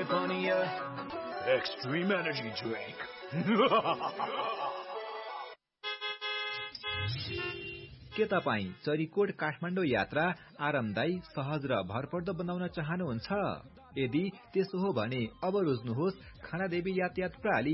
Funny Extreme Energy Drink. के तपाई चरीकोट काठमाडौँ यात्रा आरामदायी, सहज र भरपर्दो बनाउन चाहनुहुन्छ? यदि त्यसो हो भने अब रोज्नुहोस् खानादेवी यातायात प्रणाली।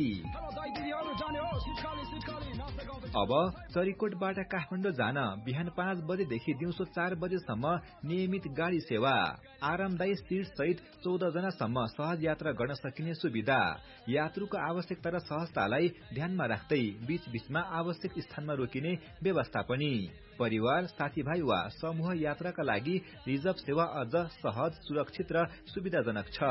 अब चरीकोटबाट काठमाडौँ जान बिहान 5 बजेदेखि दिउँसो 4 बजेसम्म नियमित गाडी सेवा, आरामदायी सीट सहित 14 जनासम्म सहज यात्रा गर्न सकिने सुविधा, यात्रुको आवश्यकता र सहजतालाई ध्यानमा राख्दै बीच बीचमा आवश्यक स्थानमा रोकिने व्यवस्था पनि। परिवार, साथीभाइ वा समूह यात्राका लागि रिजर्भ सेवा अझ सहज, सुरक्षित र सुविधाजनक छ।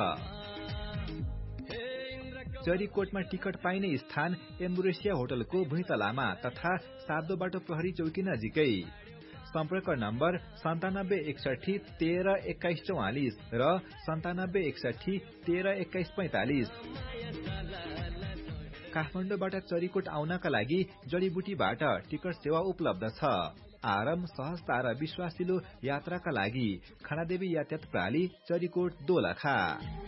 चरीकोटमा टिकट पाइने स्थान एम्बुरेसिया होटलको भुइँतलामा तथा सातो बाटो प्रहरी चौकी नजिकै। सम्पर्क नम्बर 9761 13 21 44 र 9761 13 21 45। काठमाडौँबाट चरीकोट आउनका लागि जडीबुटीबाट टिकट सेवा उपलब्ध छ। आराम, सहजता र विश्वासिलो यात्राका लागि खानादेवी यातायात प्रणाली, चरीकोट, दोलखा।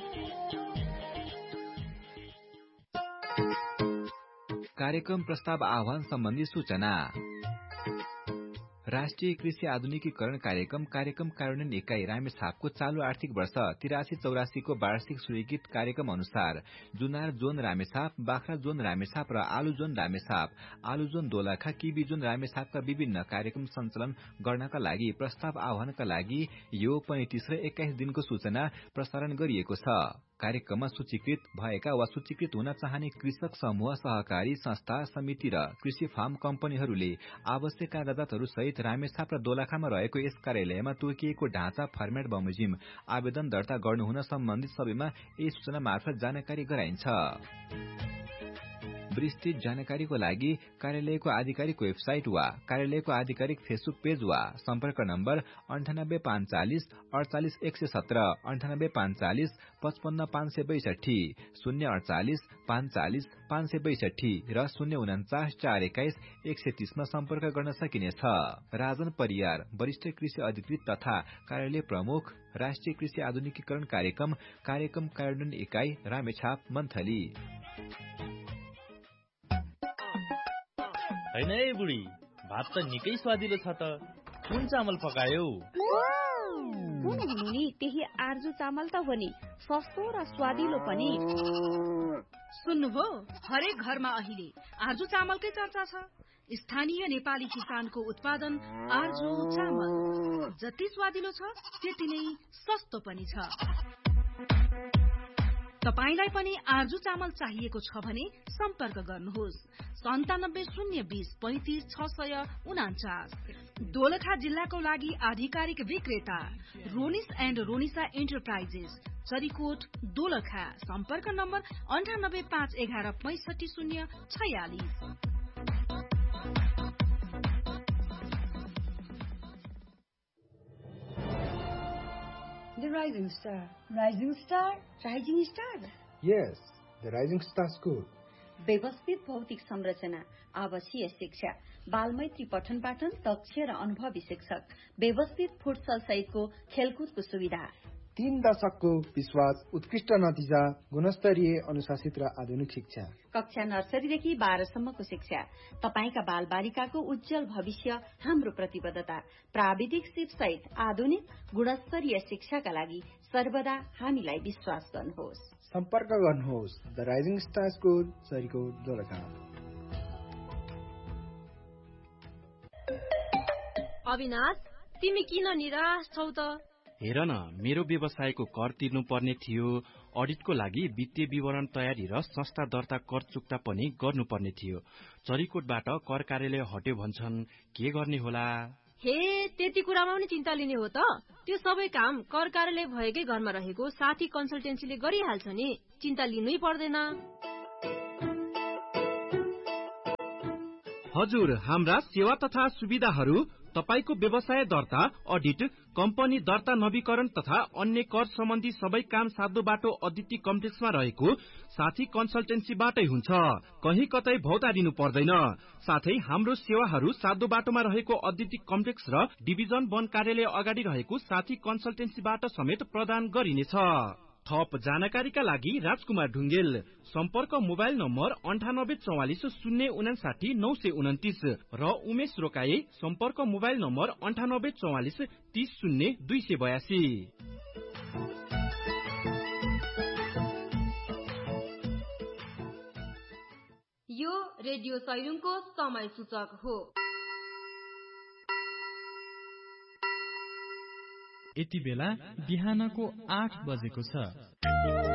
कार्यक्रम प्रस्ताव आह्वान सम्बन्धी सूचना। राष्ट्रिय कृषि आधुनिकीकरण कार्यक्रम कार्यान्वयन इकाई रामेछापको चालू आर्थिक वर्ष 83-84 को वार्षिक स्वीकृत कार्यक्रम अनुसार जुनार जोन रामेछाप, बाख्रा जोन रामेछाप र आलु जोन रामेछाप, आलु जोन दोलखा, किबी जोन रामेछापका विभिन्न कार्यक्रम सञ्चालन गर्नका लागि प्रस्ताव आह्वानका लागि यो 35 र 21 दिनको सूचना प्रसारण गरिएको छ। कार्यक्रममा सूचीकृत भएका वा सूचीकृत हुन चाहने कृषक समूह, सहकारी संस्था, समिति र कृषि फार्म कम्पनीहरूले आवश्यक कागजातहरू सहित रामेछाप र दोलखामा रहेको यस कार्यालयमा तोकिएको ढाँचा, फर्मेट बमोजिम आवेदन दर्ता गर्नुहुन सम्बन्धित सबैमा यही सूचना मार्फत जानकारी गराइन्छ। विस्तृत जानकारीको लागि कार्यालयको आधिकारिक वेबसाइट वा कार्यालयको आधिकारिक फेसबुक पेज वा सम्पर्क नम्बर 9845 48 117, 9845 55 562, 048 45 562 र 049 421 130 मा सम्पर्क गर्न सकिनेछ। राजन परियार, वरिष्ठ कृषि अधिकृत तथा कार्यालय प्रमुख, राष्ट्रिय कृषि आधुनिकीकरण कार्यक्रम कार्यान्वयन इकाई रामेछाप, मन्थली। हैन है बुढी, भात त निकै स्वादिलो छ त। कुन चामल पकायो? कुन हुनु नि, त्यही आर्जु चामल त हो नि, सस्तो र स्वादिलो पनि। सुन्नुभयो, हरेक घरमा अहिले आर्जु चामलकै चर्चा छ। स्थानीय नेपाली किसानको उत्पादन आर्जु चामल जति स्वादिलो छ त्यति नै सस्तो पनि छ। तपाईलाई पनि आर्जु चामल चाहिएको छ भने सम्पर्क गर्नुहोस् 97 020 35 649। दोलखा जिल्लाको लागि आधिकारिक विक्रेता रोनिस एन्ड रोनिसा एन्टरप्राइजेस, चरीकोट, दोलखा। सम्पर्क number 98 511 65 046। The Rising Star. Rising Star? Rising Star? Yes, the Rising Star School. व्यवस्थित भौतिक संरचना, आवासीय शिक्षा, बालमैत्री पठन पाठन, दक्ष र अनुभवी शिक्षक, व्यवस्थित फुटसल सहितको खेलकुदको सुविधा, 3 दशकको विश्वास, उत्कृष्ट नतिजा, गुणस्तरीय, अनुशासित र आधुनिक शिक्षा, कक्षा नर्सरीदेखि 12 सम्मको शिक्षा। तपाईका बाल बालिकाको उज्जवल भविष्य हाम्रो प्रतिबद्धता। प्राविधिक सिप सहित आधुनिक गुणस्तरीय शिक्षाका लागि सर्वदा हामीलाई विश्वास गर्नुहोस्। सम्पर्क गर्नुहोस् the rising star school, Charikot, Dolakha. Avinash, तिमी किन निराश छौ त? हेर न, मेरो व्यवसायको कर तिर्नु पर्ने थियो, अडिटको लागि वित्तीय विवरण तयारी र संस्था दर्ता कर चुक्ता पनि गर्नुपर्ने थियो। चरीकोटबाट कर कार्यालय हट्यो भन्छन्, के गर्ने होला? हे, त्यति कुरामा पनि चिन्ता लिने हो त? त्यो सबै काम कर कार्यालय भएकै घरमा रहेको साथी कन्सल्टेन्सीले गरिहाल्छ नि, चिन्ता लिनै पर्दैन। हजुर, हाम्रा सेवा तथा सुविधाहरू तपाईको व्यवसाय दर्ता, अडिट, कम्पनी दर्ता नवीकरण तथा अन्य कर सम्बन्धी सबै काम सातो बाटो अदिति कम्प्लेक्समा रहेको साथी कन्सल्टेन्सीबाटै हुन्छ। कहीँ कतै भौतारिनु पर्दैन। साथै हाम्रो सेवाहरू सातो बाटोमा रहेको अदिति कम्प्लेक्स र डिभिजन वन कार्यालय अगाडि रहेको साथी कन्सल्टेन्सीबाट समेत प्रदान गरिनेछ। थप जानकारीका लागि राजकुमार ढुङ्गेल। सम्पर्क मोबाइल नम्बर 9844095929 र उमेश रोकाए सम्पर्क मोबाइल नम्बर 9844300282। यो रेडियो सैलुङको समय सूचक हो। यति बेला बिहानको 8 बजेको छ।